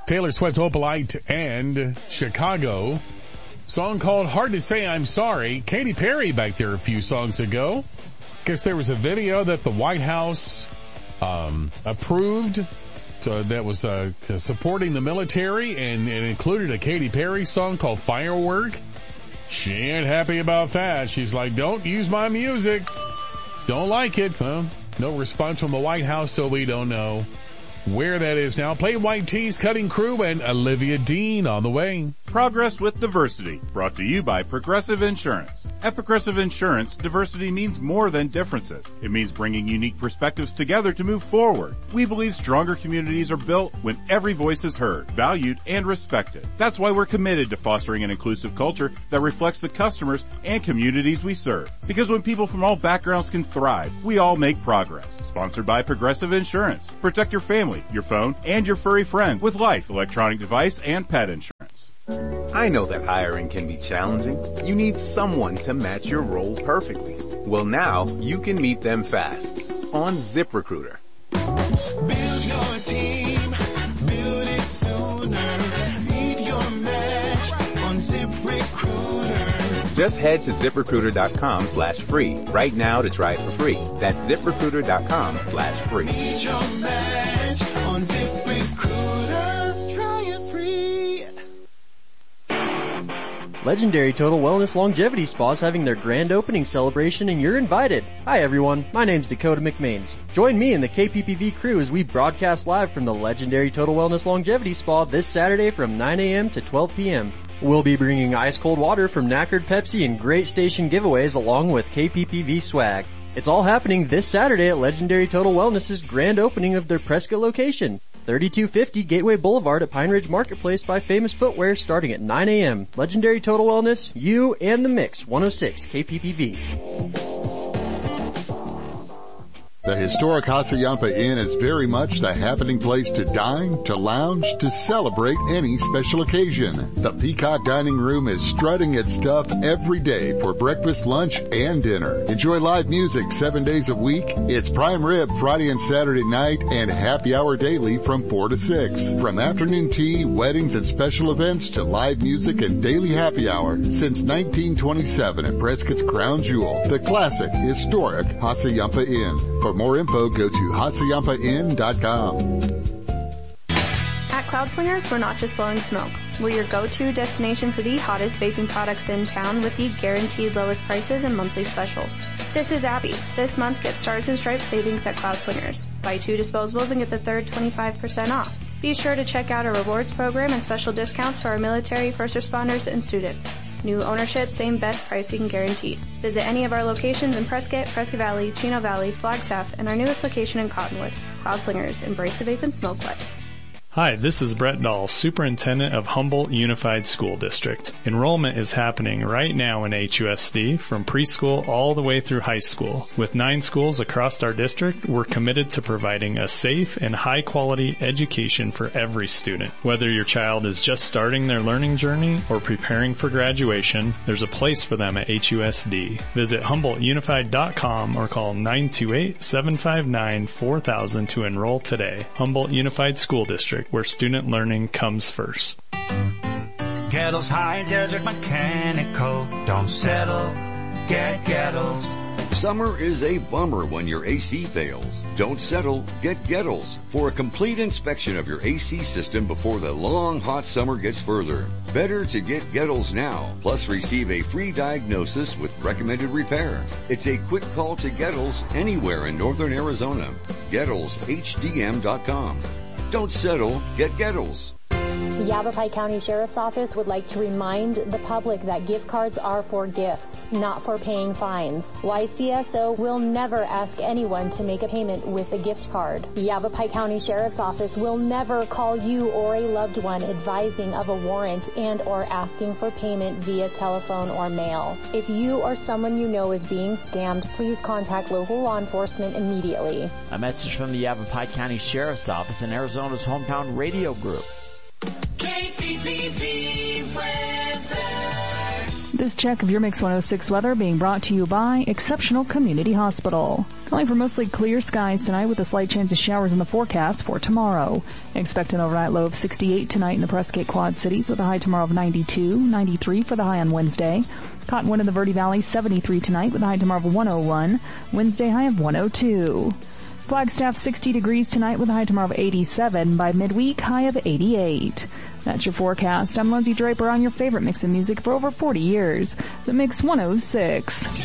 Taylor Swift, Opalite, and Chicago. Song called Hard to Say I'm Sorry. Katy Perry back there a few songs ago. Guess there was a video that the White House approved. So that was supporting the military, and it included a Katy Perry song called Firework. She ain't happy about that. She's like, don't use my music. Don't like it. No response from the White House, so we don't know where that is now. Plain White Tees, Cutting Crew, and Olivia Dean on the way. Progress with Diversity, brought to you by Progressive Insurance. At Progressive Insurance, diversity means more than differences. It means bringing unique perspectives together to move forward. We believe stronger communities are built when every voice is heard, valued, and respected. That's why we're committed to fostering an inclusive culture that reflects the customers and communities we serve. Because when people from all backgrounds can thrive, we all make progress. Sponsored by Progressive Insurance. Protect your family, your phone, and your furry friend with life, electronic device, and pet insurance. I know that hiring can be challenging. You need someone to match your role perfectly. Well, now you can meet them fast on ZipRecruiter. Build your team, build it sooner. Meet your match on ZipRecruiter. Just head to ZipRecruiter.com/free right now to try it for free. That's ZipRecruiter.com/free. Meet your match on ZipRecruiter. Try it free. Legendary Total Wellness Longevity Spa is having their grand opening celebration and you're invited. Hi everyone, my name's Dakota McMains. Join me and the KPPV crew as we broadcast live from the Legendary Total Wellness Longevity Spa this Saturday from 9 a.m. to 12 p.m. We'll be bringing ice cold water from Knackered Pepsi and great station giveaways along with KPPV swag. It's all happening this Saturday at Legendary Total Wellness's grand opening of their Prescott location. 3250 Gateway Boulevard at Pine Ridge Marketplace by Famous Footwear starting at 9 a.m. Legendary Total Wellness, you and the mix, 106 KPPV. The historic Hassayampa Inn is very much the happening place to dine, to lounge, to celebrate any special occasion. The Peacock Dining Room is strutting its stuff every day for breakfast, lunch, and dinner. Enjoy live music 7 days a week. It's prime rib Friday and Saturday night and happy hour daily from 4 to 6. From afternoon tea, weddings, and special events to live music and daily happy hour since 1927 at Prescott's Crown Jewel, the classic, historic Hassayampa Inn. For more info, go to HassayampaInn.com. At Cloudslingers, we're not just blowing smoke. We're your go-to destination for the hottest vaping products in town with the guaranteed lowest prices and monthly specials. This is Abby. This month, get Stars and Stripes savings at Cloudslingers. Buy 2 disposables and get the third 25% off. Be sure to check out our rewards program and special discounts for our military, first responders, and students. New ownership, same best pricing guaranteed. Visit any of our locations in Prescott, Prescott Valley, Chino Valley, Flagstaff, and our newest location in Cottonwood. Cloudslingers, embrace the vape and smoke life. Hi, this is Brett Dahl, Superintendent of Humboldt Unified School District. Enrollment is happening right now in HUSD from preschool all the way through high school. With 9 schools across our district, we're committed to providing a safe and high-quality education for every student. Whether your child is just starting their learning journey or preparing for graduation, there's a place for them at HUSD. Visit HumboldtUnified.com or call 928-759-4000 to enroll today. Humboldt Unified School District, where student learning comes first. Kettles High Desert Mechanical. Don't settle, get Kettles. Summer is a bummer when your AC fails. Don't settle, get Gettles for a complete inspection of your AC system before the long hot summer gets further. Better to get Gettles now, plus receive a free diagnosis with recommended repair. It's a quick call to Gettles anywhere in northern Arizona. GettlesHDM.com. Don't settle, get Gettles. The Yavapai County Sheriff's Office would like to remind the public that gift cards are for gifts, not for paying fines. YCSO will never ask anyone to make a payment with a gift card. The Yavapai County Sheriff's Office will never call you or a loved one advising of a warrant and or asking for payment via telephone or mail. If you or someone you know is being scammed, please contact local law enforcement immediately. A message from the Yavapai County Sheriff's Office and Arizona's hometown radio group. KPPV weather. This check of your Mix 106 weather being brought to you by Exceptional Community Hospital. Calling for mostly clear skies tonight with a slight chance of showers in the forecast for tomorrow. Expect an overnight low of 68 tonight in the Prescott Quad Cities with a high tomorrow of 92, 93 for the high on Wednesday. Cottonwood in the Verde Valley 73 tonight with a high tomorrow of 101, Wednesday high of 102. Flagstaff 60 degrees tonight with a high tomorrow of 87, by midweek high of 88. That's your forecast. I'm Lindsay Draper on your favorite mix of music for over 40 years. The Mix 106.